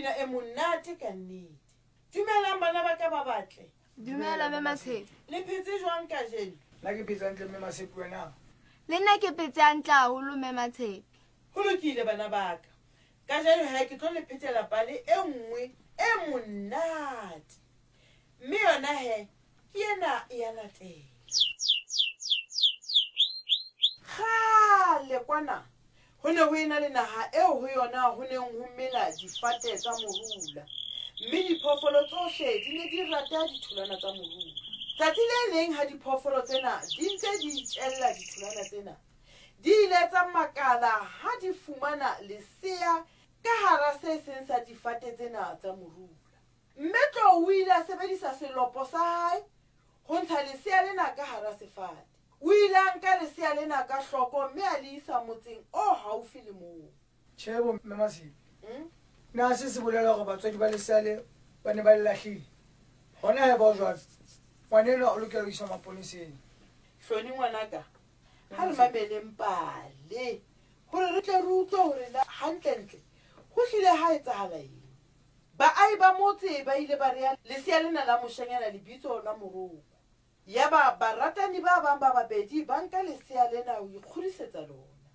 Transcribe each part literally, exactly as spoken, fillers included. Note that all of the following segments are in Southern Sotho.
pina e monate ka nnete. Dumelang bana ba ka ba batle. Dumela mme Matshepi. Le phetse jwang ka jeno? La ke phetse hantle mme Matshepi wena. Le nna ke phetse hantle haholo mme Matshepi. Ho lokile bana ba ka. Ka jeno ha ke tlo le phethela pale e nngwe e monate. Mme yona he ke ena ya latela. Kgale kwana ho ne ho ena le naha eo ho yona ho neng ho mela difate tsa morula. Mme diphoofolo tsohle di ne di rata ditholwana tsa morula. Tsatsi le leng ha diphoofolo tsena di ntse di itjella ditholwana tsena, di ile tsa makala ha di fumana lesea ka hara se seng sa difate tsena tsa morula. Mme Tlou o ile a sebedisa selopo sa hae ho ntsha lesea lena ka hara sefate. O ile a nka lesea lena ka hloko mme a le isa motseng o haufi le moo. Tjhebo mme Matshepi. Hmm? Na se se bolela hore batswadi ba lesea le ba ne ba le lahlile. Hona ha ba jwalo. Ngwaneno o lokela ho isa maponeseng. Hloni ngwanaka, ha re mameleng pale hore re tle re utlwe hore na hantlentle ho hlile ha etsahala eng. Baahi ba motse ba ile ba rea lesea lena la moshanyana lebitso la Moroko. Yaba baratani ba bang ba babedi ba nka lesea lena ho ikgodisetsa lona.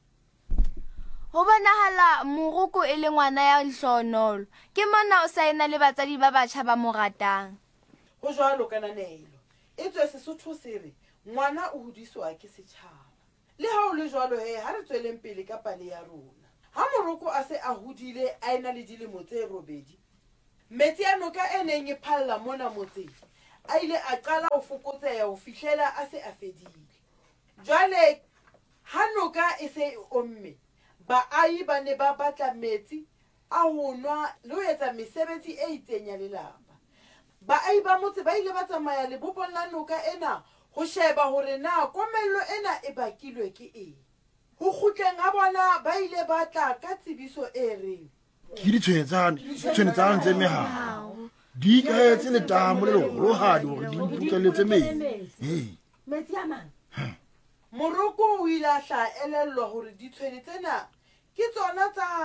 Ho bonahala Moroko e le ngwana ya lehlohonolo. Ke mona o sa ena le batswadi ba batjha ba mo ratang. Ho jwalo kananelo. E tswe Sesotho se re ngwana o hodiswa ke setjhaba. Le ha o le jwalo he ha re tsweleng pele ka pale ya rona. Ha Moroko a se a hodile a ena le dilemo tse robedi, metsi a noka e neng e phalla mona motseng a ile a qala ho fokotseha ho fihlela a se a fedile. Jwale ha noka e se e omme, baahi ba ne ba batla metsi a ho nwa le ho etsa mesebetsi e itseng ya lelapa. Baahi ba motse ba ile ba tsamaya lebopong la noka ena ho sheba hore na komello ena e bakilwe ke eng. Ho kgutleng ha bona ba ile ba tla ka tsebiso e reng ke ditshwetsane tshwenetsane tse meharo di ikaetse letamo le leholohadi hore di iputelletse metsi. metsi a mang. Moroko o ile a hlaelellwa hore ditshwene tsena ke tsona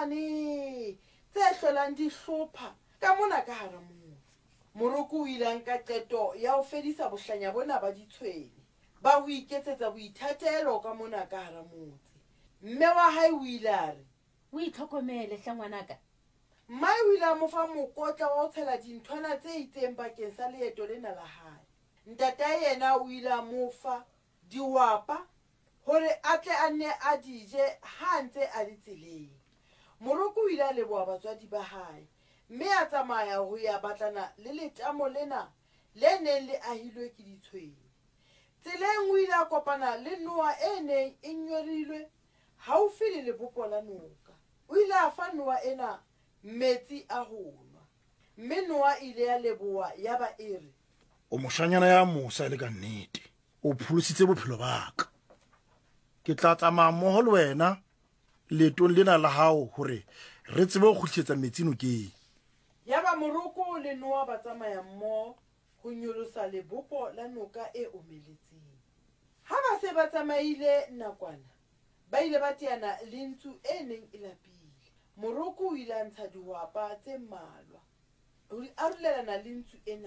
tsane tse hlolang di hlopha ka mona ka hara motse. Moroko o ile a nka qeto ya ho fedisa bohlanya bona ba ditshwene ba ho iketsetsa boithatelo ka mona ka hara motse. Mme wa hae o ile a re, o itlhokomele hle ngwanaka. Mmae o ile a mo fa mokotla wa ho tshela dinthwana tse itseng bakeng sa leeto lena la hae. Ntatae yena o ile a mo fa dihwapa hore a tle a nne a di je ha ntse a le tseleng. Moroko o ile a leboha batswadi ba hae, mme a tsamaya ho ya batlana le letamo lena le neng le ahilwe ke ditshwene. Tseleng o ile a kopana le noa e neng e nyorilwe haufi le lebopo la noka. O ile a fa noa ena metsi a ho nwa, mme noa ile ya leboha yaba e re, O moshanyana ya mosa le ka nnete, o pholositse bophelo ba ka. Ke tla tsamaya mmoho le wena leetong lena la hao hore re tsebe ho kgutlisetsa metsi nokeng. Yaba Moroko le noa ba tsamaya mmoho ho nyolosa lebopo la noka e omeletseng. Ha ba se ba tsamaile nakwana, ba ile ba teana le ntsu e neng e lapile. Moroko o ile a ntsha dihwapa tse mmalwa ho di arolelana le ntsu ena.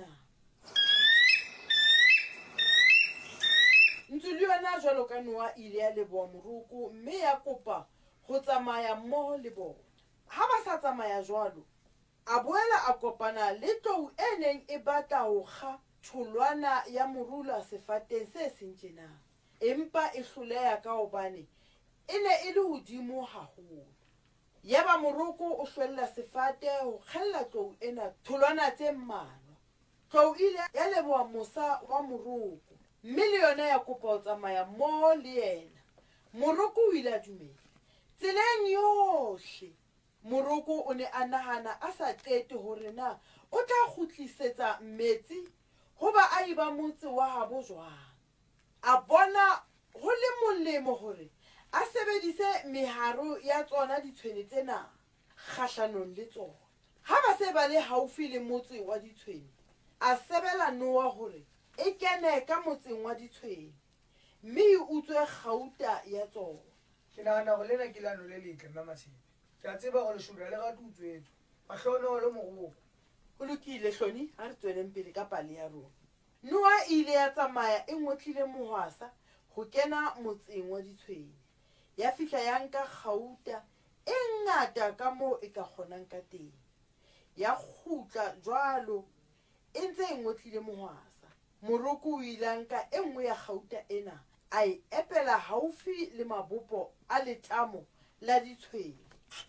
Ntsu le yona jwalo ka noa ile ya leboha Moroko, mme ya kopa ho tsamaya mmoho le bona. Ha ba sa tsamaya jwalo, a boela a kopana le Tlou e neng e batla ho kga tholwana ya morula sefateng se seng tjena, empa e hloleha ka hobane e ne e le hodimo haholo. Yaba Moroko o hlwella sefate ho kgella Tlou ena tholwana tse mmalwa. Tlou ile ya leboha mosa wa Moroko, mme le yona ya kopa ho tsamaya mmoho le yena. Moroko o ile a dumela. Tseleng yohle Moroko o ne a nahana a sa qete hore na o tla kgutlisetsa metsi ho baahi ba motse wa habo jwang. A bona ho le molemo hore a sebedise meharo ya tsona ditshwene tsena kgahlanong le tsona. Ha ba se ba le haufi le motse wa ditshwene, a sebela noa hore e kene ka motseng wa ditshwene, mme e utswe kgauta ya tsona. Ke nahana hore lena ke lano le letle mme Matshepi. Ke a tseba hore leshodu le rata utswetswa. Mahlohonolo moroko. O lokile Hloni, ha re tsweleng pele ka pale ya rona. Noa ile ya tsamaya e ngotlile mohwasa ho kena motseng wa ditshwene. Ya fihla ya nka kgauta e ngata ka moo e ka kgonang ka teng. Ya kgutla jwalo e ntse e ngotlile mohwasa. Moroko o ile a nka e nngwe ya kgauta ena a e epela haufi le mabopo a letamo la ditshwene.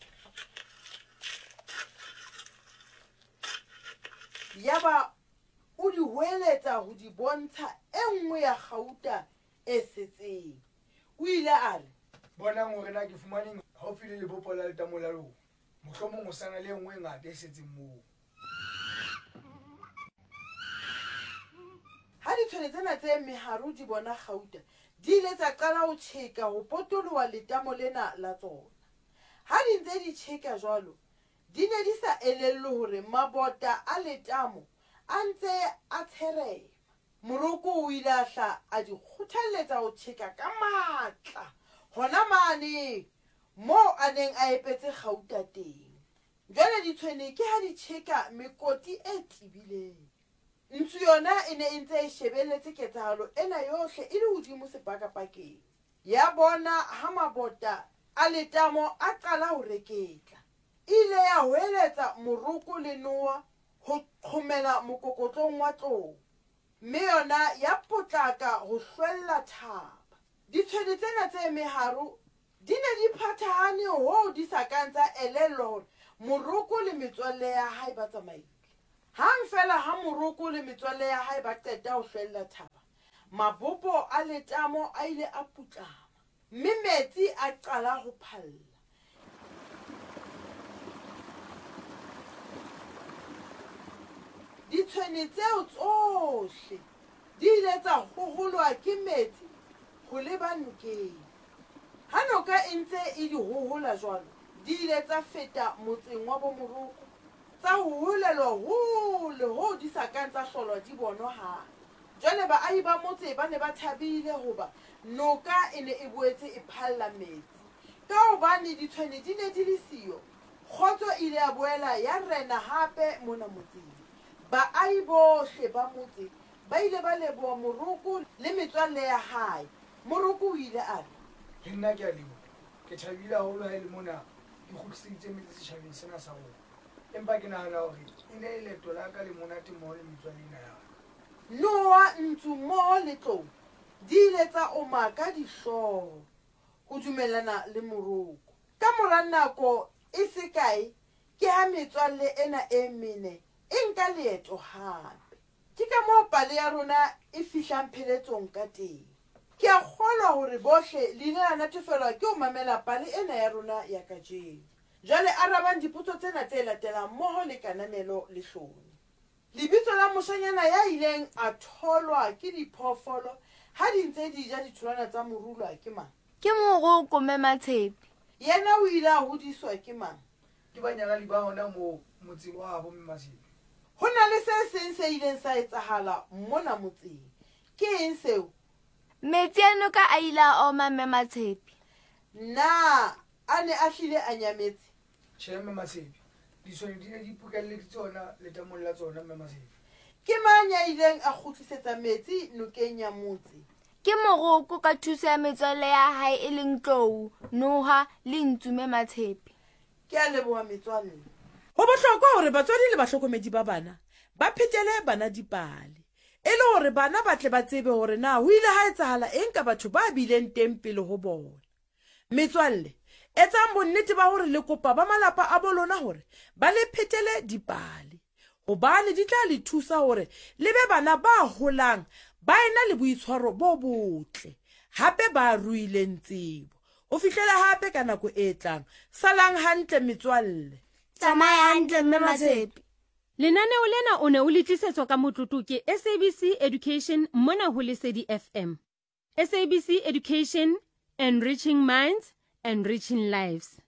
Yaba o di hweletsa ho di bontsha e nngwe ya kgauta e setseng. O ile a re, Bonang hore na ke fumaneng haufi le lebopo la letamo la lona. Mohlomong o sana le nngwe e ngata e setseng moo. ha ditshwene tsena tse meharo di bona kgauta, di ile tsa qala ho tjheka ho potoloha letamo lena la tsona. Ha di ntse di tjheka jwalo, di ne di sa elellwe hore mabota a letamo a ntse a tsherema. Moroko o ile a hla a di kgothalletsa ho tjheka ka matla hona mane moo a neng a epetse kgauta teng. Jwale ditshwene ke ha di tjheka mekoti e tibileng. Ntsu yona e ne e ntse e shebelletse ketsahalo ena yohle e le hodimo sepakapakeng. Ya bona ha mabota a letamo a qala ho reketla. Ile ya hweletsa moroko le Noa ho qhomela mokokotlong wa tlou. Mme yona ya potlaka ho hlwella thaba. Ditshwene tsena tse meharo di ne di phathahane ho di sa kang tsa elellwa hore moroko le metswalle ya hae ba tsamaile. Hang fela ha moroko le metswalle ya hae ba qeta ho hlwella thaba, mabopo a letamo a ile a putlama, mme metsi a qala ho phalla. Ditshwene tseo tsohle di ile tsa hoholwa ke metsi ho leba nokeng. Ha noka e ntse e di hohola jwalo, di ile tsa feta motseng wa bo moroko, tsa ho hulelwa hole ho di sa kang tsa hlolwa di bonwa hape. Jwale baahi ba motse ba ne ba thabile hoba noka e ne e boetse e phalla metsi. Ka hobane ditshwene di ne di le siyo, kgotso ile ya boela ya rena hape mona motseng. Baahi bohle ba motse ba ile ba leboha moroko le metswalle ya hae. Moroko o ile a re, Le nna ke a leboha. Ke thabile haholo ha e le mona di kgutlisitse metsi setjhabeng sena sa rona. Empa ke nahana hore e ne e leeto la ka le monate mmoho le metswalle ena ya ka. Noa, ntsu mmoho le tlou di ile tsa oma ka dihlooho ho dumellana le moroko. Ka mora nako e se kae ke ha metswalle ena e mene e nka leeto hape. Ke ka moo pale ya rona e fihlang pheletsong ka teng. Ke a kgolwa hore bohle le ile la natefelwa ke ho mamela pale ena ya rona ya kajeno. Jwale arabang dipotso tsena tse latelang mmoho le kananelo le Hloni. Lebitso la moshanyana ya ileng a tholwa ke diphoofolo ha di ntse di ja ditholwana tsa morulwa ke mang? Ke moroko mme Matshepi. Yena o ile a hodiswa ke mang? Ke banyalani ba hona moo motseng wa habo mme Matshepi. Ho na le se seng se ileng sa etsahala mona motseng. Ke eng seo? Metsi a noka a ile a oma mme Matshepi. Na a ne a hlile a nyametse? Tjhe mme Matshepi. Ditshwene di ne di pokelleditse tsona letamong la tsona mme Matshepi. Ke mang ya ileng a kgutlisetsa metsi nokeng ya motse? Ke moroko ka thuso ya metswalle ya hae e leng tlou, Noha le ntsu mme Matshepi. Ke a leboha metswalle. Ho bohlokwa hore batswadi le bahlokomedi ba bana ba phetele bana dipale, e le hore bana ba tle ba tsebe hore na ho ile ha etsahala eng ka batho ba bileng teng pele ho bona. Metswalle, etsang bonnete ba hore le kopa ba malapa a bolona hore ba le phetele dipale, hobane di tla le thusa hore le be bana ba holang ba ena le boitshwaro bo botle, hape ba ruileng tsebo. Ho fihlela hape ka nako e tlang, salang hantle metswalle. Tsamaya hantle mme Matshepi. Lenaneo lena o ne o le tlisetswa ka motlotlo ke S A B C Education mona ho Lesedi F M. S A B C Education, enriching minds, enriching lives.